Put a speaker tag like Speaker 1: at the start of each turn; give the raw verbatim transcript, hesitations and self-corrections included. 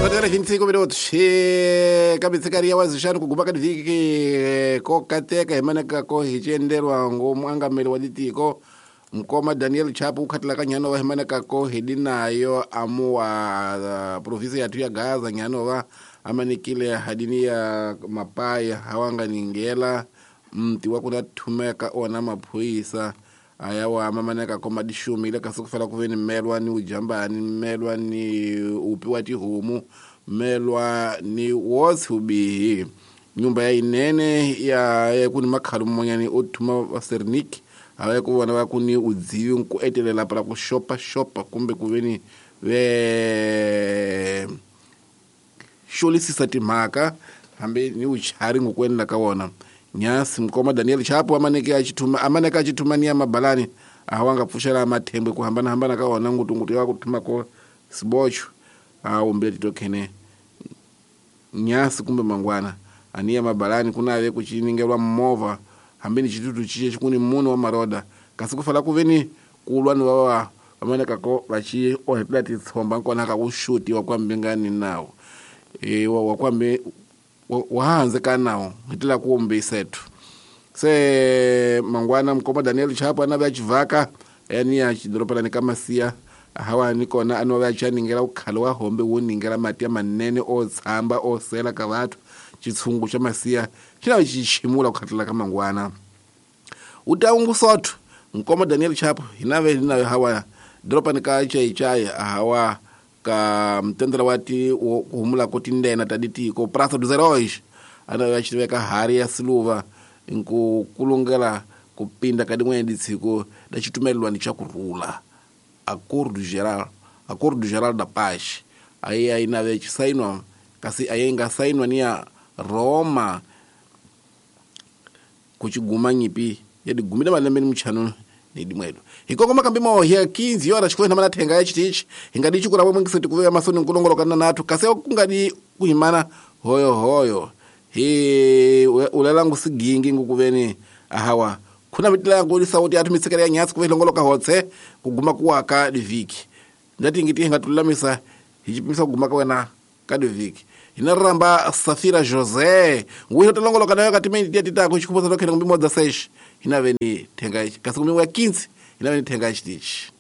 Speaker 1: Matera vinte e cinco minutos. E kabitsikari wazishani kuguma kadi viki ko kateka emaneka ko hichenderwa ngomwangameli waditiko mkoma Daniel Chapu ukhatila kanyano wa emaneka ko hidinayo amuwa uh, provinsi yatu ya Gaza nyano wa amanikile hadini ya mapaya hawanga ningela mti wakuna tumeka ona mapuisa ayawa mamaneka ko madishumi ile kasukufala kuveni melwa ni ujambani melwa ni upi wati humu melwa ni wosubi nyumba ya inene ya, ya kuni makhalu mwanyani utuma waserniki awe kuwana wakuni udziwi nkuetelela para kushopa shopa kumbe kuveni we sholisisa timaka hambe ni uchari ngukwenda kawona nyasi mkoma Daniel Chapu amaneke achituma amaneka achitumania mabalani awanga pushara matembe kuhambana hambana kaona ngutu ngutu yako kutuma ko sibochu au mbele tokene nyasi kumbe mangwana ania mabalani kuna ave kuchiningelwa mmova hambeni chitutu chiche chikuni muno wa maroda kasikufala kuveni kulwani wawa amaneka ko bachi oheplati tsomba nkona kakushuti wakwambengani nawo e wakwambe wahanze kanao hitila kuombe setu se mangwana mkoma Daniel Chapu anabe achivaka yani achidropana ni kama sia hawa nikona anobe achaningela ukhalo wa hombe woningela matia manene otsamba osela ka bathu chitsungu cha masia china chichimula ukhatila kama ngwana utaungu sotu mkoma Daniel Chapu inabe inabe hawa dropana ka chai chai hawa ka mtendera wati uhumula kuti ndena taditi ko praça dos heróis ana yachiveka hari ya siluva nku kulungela kupinda kadi mwendi tsiko da chitumelwa ni chakurula acordo geral acordo geral da paz aí aí na vez sainwa kasi ayenga sainwa ni ya Roma kuchiguma nyipi yadi gumida malembe ni mchano ni dimwedo hikoko makambimo ya quinze horas chikuwe namana tenga ya chitichi ingadi chukura mwe ngiseti kuwe masoni nkulongolo kana natu kaseo kungadi kuhimana hoyo hoyo hii ulalangu sigingi ngukuveni ahawa kuna mitila nguli sauti atu misikari ya nyasi kuwe longolo kahotse kuguma kuwa kadiviki ndati ingiti hinga tulamisa hichipimisa kuguma kuwe na kadiviki inaramba Safira Jose nguwe hoto longolo kana yo katimeni tia tita kuchikuposa toke na mbimo za sesh inaveni tenga ichi kasi kumiwa quinze inaveni tenga ichi